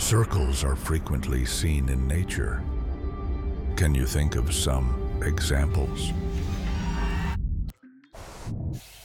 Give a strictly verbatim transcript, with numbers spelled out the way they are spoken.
Circles are frequently seen in nature. Can you think of some examples?